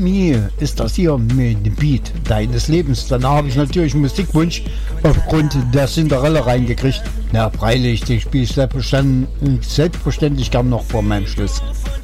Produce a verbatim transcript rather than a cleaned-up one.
Me ist das hier mit Beat deines Lebens. Dann habe ich natürlich einen Musikwunsch aufgrund der Cinderella reingekriegt. Na, freilich, den spiele ich selbstverständlich, selbstverständlich gern noch vor meinem Schluss.